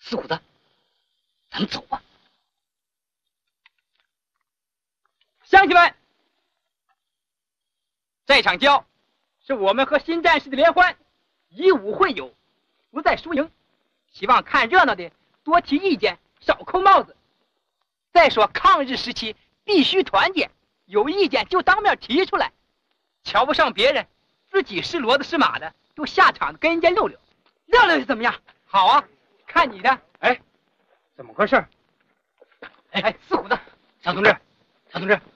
四虎子，咱们走吧。 乡亲们，这场交是我们和新战士的联欢，以武会友，不在输赢。希望看热闹的多提意见，少扣帽子。再说抗日时期必须团结，有意见就当面提出来，瞧不上别人，自己是骡子是马的，就下场跟人家溜溜，溜溜是怎么样？好啊，看你的。 哎，怎么回事？ 哎，四虎子， 小同志，小同志。